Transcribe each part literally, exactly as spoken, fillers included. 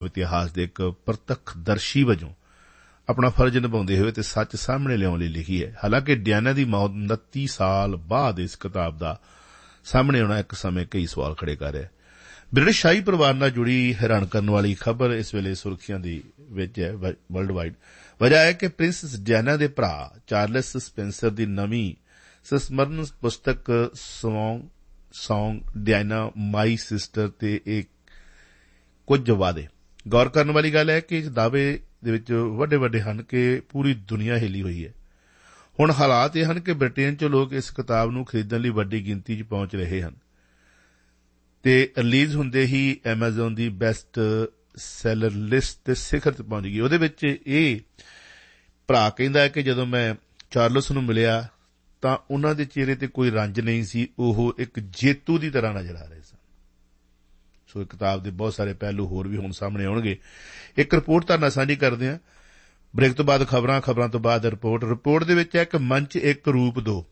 ਇਤਿਹਾਸ ਦੇ ਇੱਕ ਪ੍ਰਤੱਖਦਰਸ਼ੀ ਵਜੋਂ ਆਪਣਾ ਫਰਜ਼ ਨਿਭਾਉਂਦੇ ਹੋਏ ਤੇ ਸੱਚ ਸਾਹਮਣੇ ਲਿਆਉਣ ਲਈ ਲਿਖੀ ਹੈ। ਹਾਲਾਂਕਿ ਡਿਆਨਾ ਦੀ ਮੌਤ ਉਨੱਤੀ ਸਾਲ ਬਾਅਦ ਇਸ ਕਿਤਾਬ ਦਾ ਸਾਹਮਣੇ ਆਉਣਾ ਇੱਕ ਸਮੇਂ ਕਈ ਸਵਾਲ ਖੜੇ ਕਰ ਰਿਹਾ। ਬ੍ਰਿਟਿਸ਼ ਸ਼ਾਹੀ ਪਰਿਵਾਰ ਨਾਲ ਜੁੜੀ ਹੈਰਾਨ ਕਰਨ ਵਾਲੀ ਖਬਰ ਇਸ ਵੇਲੇ ਸੁਰਖੀਆਂ ਦੀ ਵਿੱਚ ਹੈ ਵਰਲਡ ਵਾਈਡ। ਵਜ੍ਹਾ ਹੈ ਕਿ ਪ੍ਰਿੰਸੈਸ ਡਿਆਨਾ ਦੇ ਭਰਾ ਚਾਰਲਸ ਸਪੈਂਸਰ ਦੀ ਨਵੀਂ ਸੰਸਮਰਨ ਪੁਸਤਕ ਸੌਂਗ ਸੌਂਗ ਡਿਆਨਾ ਮਾਈ ਸਿਸਟਰ ਤੇ ਇਹ ਕੁਝ ਵਾਅਦੇ। ਗੌਰ ਕਰਨ ਵਾਲੀ ਗੱਲ ਹੈ ਕਿ ਇਸ ਦਾਅਵੇ ਦੇ ਵਿੱਚ ਵੱਡੇ ਵੱਡੇ ਹਨ ਕਿ ਪੂਰੀ ਦੁਨੀਆ ਹਿੱਲੀ ਹੋਈ ਹੈ। ਹੁਣ ਹਾਲਾਤ ਇਹ ਹਨ ਕਿ ਬ੍ਰਿਟੇਨ 'ਚ ਲੋਕ ਇਸ ਕਿਤਾਬ ਨੂੰ ਖਰੀਦਣ ਲਈ ਵੱਡੀ ਗਿਣਤੀ 'ਚ ਪਹੁੰਚ ਰਹੇ ਹਨ ਤੇ ਰਿਲੀਜ਼ ਹੁੰਦੇ ਹੀ ਐਮਾਜ਼ੋਨ ਦੀ ਬੈਸਟ ਸੈਲਰ ਲਿਸਟ ਤੇ ਸਿਖਰ ਤੇ ਪਹੁੰਚ ਗਈ। ਉਹਦੇ ਵਿੱਚ ਇਹ ਭਰਾ ਕਹਿੰਦਾ ਹੈ ਕਿ ਜਦੋਂ ਮੈਂ ਚਾਰਲਸ ਨੂੰ ਮਿਲਿਆ ਤਾਂ ਉਹਨਾਂ ਦੇ ਚਿਹਰੇ ਤੇ ਕੋਈ ਰੰਜ ਨਹੀਂ ਸੀ, ਉਹ ਇੱਕ ਜੇਤੂ ਦੀ ਤਰ੍ਹਾਂ ਨਜ਼ਰ ਆ ਰਹੇ ਸਨ। ਸੋ ਕਿਤਾਬ ਦੇ ਬਹੁਤ ਸਾਰੇ ਪਹਿਲੂ ਹੋਰ ਵੀ ਹੁਣ ਸਾਹਮਣੇ ਆਉਣਗੇ। ਇੱਕ ਰਿਪੋਰਟ ਤੁਹਾਡੇ ਨਾਲ ਸਾਂਝੀ ਕਰਦੇ ਹਾਂ। ਬ੍ਰੇਕ ਤੋਂ ਬਾਅਦ ਖਬਰਾਂ, ਖਬਰਾਂ ਤੋਂ ਬਾਅਦ ਰਿਪੋਰਟ। ਰਿਪੋਰਟ ਦੇ ਵਿੱਚ ਹੈ ਕਿ ਮੰਚ ਇੱਕ ਰੂਪ ਦੋ,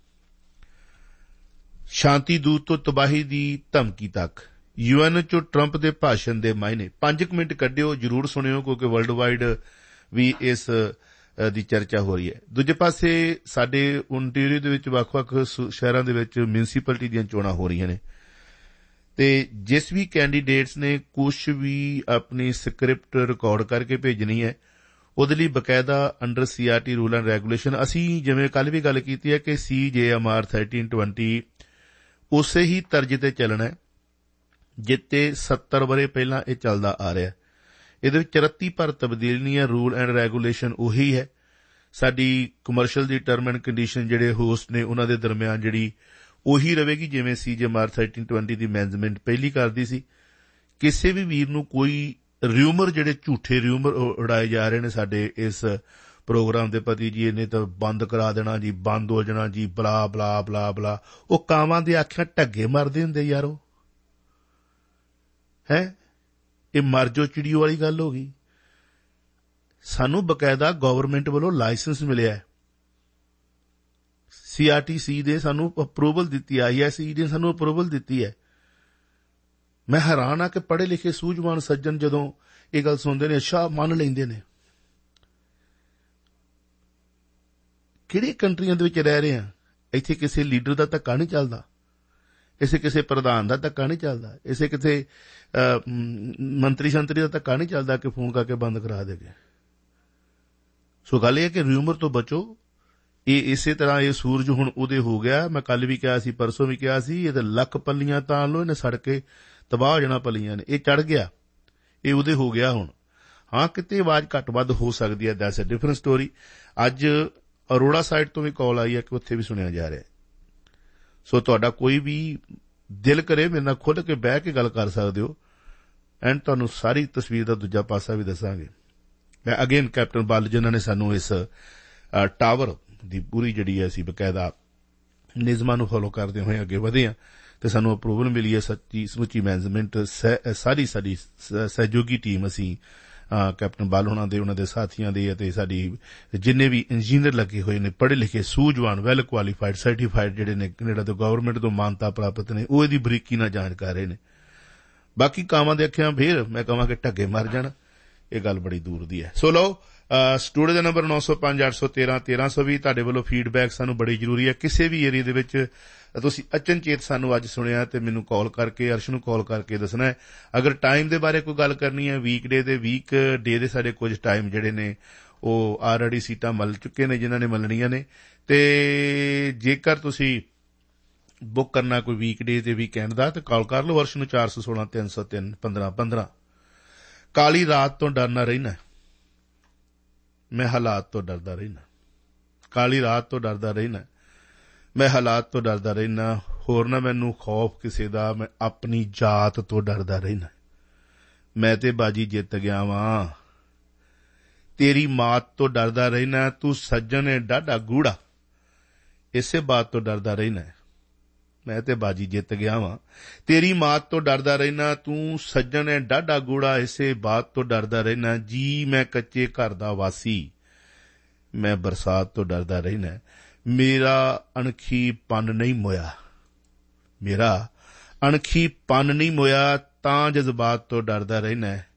ਸ਼ਾਂਤੀ ਦੂਤ ਤੋਂ ਤਬਾਹੀ ਦੀ ਧਮਕੀ ਤੱਕ, ਯੂਐਨ 'ਚੋਂ ਟਰੰਪ ਦੇ ਭਾਸ਼ਣ ਦੇ ਮਾਇਨੇ। ਪੰਜ ਕੁ ਮਿੰਟ ਕੱਢਿਓ, ਜ਼ਰੂਰ ਸੁਣਿਓ, ਕਿਉਂਕਿ ਵਰਲਡ ਵਾਈਡ ਵੀ ਇਸ ਦੀ ਚਰਚਾ ਹੋ ਰਹੀ ਹੈ। ਦੂਜੇ ਪਾਸੇ ਸਾਡੇ ਓਨਟਾਰੀਓ ਦੇ ਵਿੱਚ ਵੱਖ-ਵੱਖ ਸ਼ਹਿਰਾਂ ਦੇ ਵਿੱਚ ਮਿਊਨਿਸਪੈਲਿਟੀ ਦੀਆਂ ਚੋਣਾਂ ਹੋ ਰਹੀਆਂ ਨੇ ਤੇ ਜਿਸ ਵੀ ਕੈਂਡੀਡੇਟਸ ਨੇ ਕੁਝ ਵੀ ਆਪਣੀ ਸਕ੍ਰਿਪਟ ਰਿਕਾਰਡ ਕਰਕੇ ਭੇਜਣੀ ਹੈ, ਉਹਦੇ ਲਈ ਬਕਾਇਦਾ under CRT rule and regulation, ਅਸੀਂ ਜਿਵੇਂ ਕੱਲ੍ਹ ਵੀ ਗੱਲ ਕੀਤੀ ਹੈ ਕਿ ਸੀ ਜੇ ਐਮ ਆਰ ਥਰਟੀਨ ਟਵੈਂਟੀ ਉਸੇ ਹੀ ਤਰਜ ਤੇ ਚੱਲਣਾ ਹੈ ਜਿੱਤੇ ਸੱਤਰ ਵਰ੍ਹੇ ਪਹਿਲਾਂ ਇਹ ਚੱਲਦਾ ਆ ਰਿਹਾ। ਇਹਦੇ ਵਿੱਚ ਰੱਤੀ ਭਰ ਤਬਦੀਲੀਆਂ, ਰੂਲ ਐਂਡ ਰੈਗੂਲੇਸ਼ਨ ਉਹੀ ਹੈ। ਸਾਡੀ commercial the term and condition ਜਿਹੜੇ ਹੋਸਟ ਨੇ ਉਹਨਾਂ ਦੇ ਦਰਮਿਆਨ ਜਿਹੜੀ ਉਹੀ ਰਹੇਗੀ ਜਿਵੇਂ ਸੀ ਜੇ ਐਮ ਆਰ ਥਰਟੀਨ ਟਵੈਂਟੀ ਦੀ ਮੈਨੇਜਮੈਂਟ ਪਹਿਲੀ ਕਰਦੀ ਸੀ। ਕਿਸੇ ਵੀ ਵੀਰ ਨੂੰ ਕੋਈ ਰਿਊਮਰ, ਜਿਹੜੇ ਝੂਠੇ ਰਿਊਮਰ ਉਡਾਏ ਜਾ ਰਹੇ ਨੇ ਸਾਡੇ ਇਸ ਪ੍ਰੋਗਰਾਮ ਦੇ ਪ੍ਰਤੀ, ਜੀ ਇਹਨੇ ਤਾਂ ਬੰਦ ਕਰਾ ਦੇਣਾ ਜੀ, ਬੰਦ ਹੋ ਜਾਣਾ ਜੀ, ਬਲਾ ਬਲਾ ਬਲਾ ਬਲਾ, ਉਹ ਕਾਵਾਂ ਦੇ ਆਖਿਆਂ ਢੱਗੇ ਮਰਦੇ ਹੁੰਦੇ ਯਾਰੋ। ਹੈ ਇਹ ਮਰ ਜੋ ਚਿੜੀਓ ਵਾਲੀ ਗੱਲ ਹੋ ਗਈ। ਸਾਨੂੰ ਬਕਾਇਦਾ ਗਵਰਨਮੈਂਟ ਵੱਲੋਂ ਲਾਇਸੈਂਸ ਮਿਲਿਆ, ਸੀਆਰਟੀਸੀ ਦੇ ਸਾਨੂੰ ਅਪਰੂਵਲ ਦਿੱਤੀ, ਆਈਐਸਈ ਨੇ ਸਾਨੂੰ ਅਪਰੂਵਲ ਦਿੱਤੀ ਹੈ। ਮੈਂ ਹੈਰਾਨ ਆ ਕਿ ਪੜ੍ਹੇ ਲਿਖੇ ਸੂਝਵਾਨ ਸੱਜਣ ਜਦੋਂ ਇਹ ਗੱਲ ਸੁਣਦੇ ਨੇ, ਅੱਛਾ ਮੰਨ ਲੈਂਦੇ ਨੇ। ਕਿਹੜੀ ਕੰਟਰੀਆਂ ਦੇ ਵਿੱਚ ਰਹਿ ਰਹੇ ਆ, ਇੱਥੇ ਕਿਸੇ ਲੀਡਰ ਦਾ ਧੱਕਾ ਨਹੀਂ ਚੱਲਦਾ, ਇਸੇ ਕਿਸੇ ਪ੍ਰਧਾਨ ਦਾ ਧੱਕਾ ਨਹੀਂ ਚੱਲਦਾ, ਇਸੇ ਕਿਸੇ ਮੰਤਰੀ ਸੰਤਰੀ ਦਾ ਧੱਕਾ ਨਹੀਂ ਚੱਲਦਾ ਕਿ ਫੋਨ ਕਰਕੇ ਬੰਦ ਕਰਾ ਦੇਗੇ। ਸੋ ਗੱਲ ਇਹ ਹੈ ਕਿ ਰਿਊਮਰ ਤੋਂ ਬਚੋ। ਇਹ ਇਸੇ ਤਰ੍ਹਾਂ ਇਹ ਸੂਰਜ ਹੁਣ ਉਹਦੇ ਹੋ ਗਿਆ। ਮੈਂ ਕੱਲ ਵੀ ਕਿਹਾ ਸੀ, ਪਰਸੋਂ ਵੀ ਕਿਹਾ ਸੀ, ਇਹਦੇ ਲੱਖ ਪੱਲੀਆਂ ਤਾਂ ਲੋ, ਇਹਨੇ ਸੜ ਕੇ ਤਬਾਹ ਹੋ ਜਾਣਾ ਪੱਲੀਆਂ ਨੇ। ਇਹ ਚੜ ਗਿਆ, ਇਹ ਉਹਦੇ ਹੋ ਗਿਆ ਹੁਣ। ਹਾਂ, ਕਿਤੇ ਆਵਾਜ਼ ਘੱਟ ਵੱਧ ਹੋ ਸਕਦੀ ਹੈ, ਦੈਟਸ ਅ ਡਿਫਰੈਂਟ ਸਟੋਰੀ। ਅੱਜ ਅਰੋੜਾ ਸਾਈਡ ਤੋਂ ਵੀ ਕਾਲ ਆਈ ਹੈ ਕਿ ਉੱਥੇ ਵੀ ਸੁਣਿਆ ਜਾ ਰਿਹਾ। ਸੋ ਤੁਹਾਡਾ ਕੋਈ ਵੀ ਦਿਲ ਕਰੇ ਮੇਰੇ ਨਾਲ ਖੁੱਲ੍ਹ ਕੇ ਬਹਿ ਕੇ ਗੱਲ ਕਰ ਸਕਦੇ ਹੋ, ਐਂਡ ਤੁਹਾਨੂੰ ਸਾਰੀ ਤਸਵੀਰ ਦਾ ਦੂਜਾ ਪਾਸਾ ਵੀ ਦੱਸਾਂਗੇ। ਮੈਂ ਅਗੇਨ ਕੈਪਟਨ ਬਾਲ ਜਿਨ੍ਹਾਂ ਨੇ ਸਾਨੂੰ ਇਸ ਟਾਵਰ ਦੀ ਪੂਰੀ ਜਿਹੜੀ ਹੈ ਅਸੀਂ ਬਕਾਇਦਾ ਨਿਯਮਾਂ ਨੂੰ ਫੋਲੋ ਕਰਦੇ ਹੋਏ ਅੱਗੇ ਵਧੇ ਹਾਂ ਤੇ ਸਾਨੂੰ ਅਪਰੂਵਲ ਮਿਲੀ ਹੈ। ਸੱਚੀ ਸਮੁੱਚੀ ਮੈਨੇਜਮੈਂਟ, ਸਾਰੀ ਸਾਡੀ ਸਹਿਯੋਗੀ ਟੀਮ, ਅਸੀਂ ਕੈਪਟਨ ਬਾਲ ਹੋਣਾ ਦੇ, ਉਹਨਾਂ ਦੇ ਸਾਥੀਆਂ ਦੇ ਅਤੇ ਸਾਡੀ ਜਿੰਨੇ ਵੀ ਇੰਜੀਨੀਅਰ ਲੱਗੇ ਹੋਏ ਨੇ, ਪੜ੍ਹੇ ਲਿਖੇ ਸੂਝਵਾਨ, ਵੈਲ ਕੁਆਲੀਫਾਈਡ, ਸਰਟੀਫਾਈਡ ਜਿਹੜੇ ਨੇ ਕੈਨੇਡਾ ਤੋਂ ਗਵਰਨਮੈਂਟ ਤੋਂ ਮਾਨਤਾ ਪ੍ਰਾਪਤ ਨੇ, ਉਹ ਇਹਦੀ ਬਰੀਕੀ ਨਾਲ ਜਾਂਚ ਕਰ ਰਹੇ ਨੇ। ਬਾਕੀ ਕਾਵਾਂ ਦੇ ਅੱਖਿਆਂ ਫੇਰ ਮੈਂ ਕਹਾਂ ਕਿ ਢੱਗੇ ਮਰ ਜਾਣ, ਇਹ ਗੱਲ ਬੜੀ ਦੂਰ ਦੀ ਹੈ। ਸੋ ਲਓ, ਸਟੂਡੀਓ ਦਾ ਨੰਬਰ ਨੌ ਸੌ ਪੰਜ ਅੱਠ ਸੌ ਤੇਰਾਂ ਤੇਰਾਂ ਸੌ ਵੀਹ। ਤੁਹਾਡੇ ਵੱਲੋਂ ਫੀਡਬੈਕ ਸਾਨੂੰ ਬੜੀ ਜ਼ਰੂਰੀ ਹੈ। ਕਿਸੇ ਵੀ ਏਰੀਏ ਦੇ ਵਿੱਚ ਤੁਸੀਂ ਅਚਨਚੇਤ ਸਾਨੂੰ ਅੱਜ ਸੁਣਿਆ ਤੇ ਮੈਨੂੰ ਕਾਲ ਕਰਕੇ, ਅਰਸ਼ ਨੂੰ ਕਾਲ ਕਰਕੇ ਦੱਸਣਾ ਹੈ। ਅਗਰ ਟਾਈਮ ਦੇ ਬਾਰੇ ਕੋਈ ਗੱਲ ਕਰਨੀ ਹੈ, ਵੀਕ ਡੇ ਦੇ ਵੀਕ ਡੇ ਦੇ ਸਾਡੇ ਕੁਝ ਟਾਈਮ ਜਿਹੜੇ ਨੇ ਉਹ ਆਲਰੇਡੀ ਸੀਟਾਂ ਮੱਲ ਚੁੱਕੇ ਨੇ ਜਿਨ੍ਹਾਂ ਨੇ ਮੱਲਣੀਆਂ ਨੇ, ਤੇ ਜੇਕਰ ਤੁਸੀਂ ਬੁੱਕ ਕਰਨਾ ਕੋਈ ਵੀਕ ਡੇ ਤੇ ਵੀਕਐਂਡ ਦਾ ਤਾਂ ਕਾਲ ਕਰ ਲਓ ਅਰਸ਼ ਨੂੰ ਚਾਰ ਸੌ ਸੋਲਾਂ ਤਿੰਨ ਸੌ ਤਿੰਨ ਪੰਦਰਾਂ ਪੰਦਰਾਂ। ਕਾਲੀ ਰਾਤ ਤੋਂ ਡਰਨਾ ਰਹਿਣਾ, ਮੈਂ ਹਾਲਾਤ ਤੋਂ ਡਰਦਾ ਰਹਿਣਾ। ਕਾਲੀ ਰਾਤ ਤੋਂ ਡਰਦਾ ਰਹਿਣਾ, ਮੈਂ ਹਾਲਾਤ ਤੋਂ ਡਰਦਾ ਰਹਿਣਾ। ਹੋਰ ਨਾ ਮੈਨੂੰ ਖੌਫ ਕਿਸੇ ਦਾ, ਮੈਂ ਆਪਣੀ ਜਾਤ ਤੋਂ ਡਰਦਾ ਰਹਿਣਾ। ਮੈਂ ਤੇ ਬਾਜੀ ਜਿੱਤ ਗਿਆ ਵਾਂ, ਤੇਰੀ ਮਾਤ ਤੋਂ ਡਰਦਾ ਰਹਿਣਾ। ਤੂੰ ਸੱਜਣ ਏ ਡਾਢਾ ਗੂੜਾ, ਇਸੇ ਬਾਤ ਤੋਂ ਡਰਦਾ ਰਹਿਣਾ। ਮੈਂ ਤੇ ਬਾਜੀ ਜਿੱਤ ਗਿਆ ਵਾਂ, ਤੇਰੀ ਮਾਤ ਤੋਂ ਡਰਦਾ ਰਹਿਣਾ। ਤੂੰ ਸੱਜਣ ਏ ਡਾਢਾ ਗੂੜਾ, ਇਸੇ ਬਾਤ ਤੋਂ ਡਰਦਾ ਰਹਿਣਾ। ਜੀ ਮੈਂ ਕੱਚੇ ਘਰ ਦਾ ਵਾਸੀ, ਮੈਂ ਬਰਸਾਤ ਤੋਂ ਡਰਦਾ ਰਹਿਣਾ। ਮੇਰਾ ਅਣਖੀ ਪੰਨ ਨਹੀਂ ਮੋਇਆ, ਮੇਰਾ ਅਣਖੀ ਪੰਨ ਨਹੀਂ ਮੋਇਆ, ਤਾਂ ਜਜ਼ਬਾਤ ਤੋਂ ਡਰਦਾ ਰਹਿਣਾ।